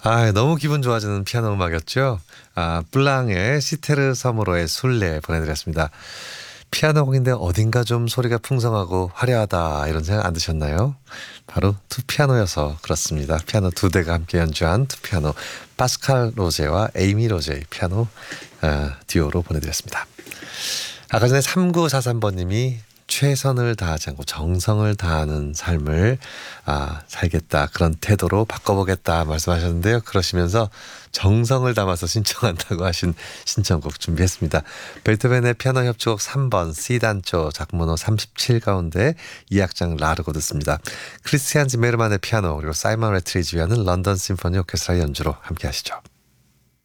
너무 기분 좋아지는 피아노 음악이었죠. 블랑의 시테르 섬으로의 순례 보내드렸습니다. 피아노 곡인데 어딘가 좀 소리가 풍성하고 화려하다 이런 생각 안 드셨나요? 바로 투피아노여서 그렇습니다. 피아노 두 대가 함께 연주한 투피아노 파스칼 로제와 에이미 로제의 피아노 듀오로 보내드렸습니다. 아까 전에 3943번님이 최선을 다하지 않고 정성을 다하는 삶을 살겠다 그런 태도로 바꿔보겠다 말씀하셨는데요. 그러시면서 정성을 담아서 신청한다고 하신 신청곡 준비했습니다. 베토벤의 피아노 협주곡 3번 C단조 작문호 37 가운데 2악장 라르고 듣습니다. 크리스티안 지메르만의 피아노 그리고 사이먼 레트리지 위하는 런던 심포니 오케스트라 연주로 함께 하시죠.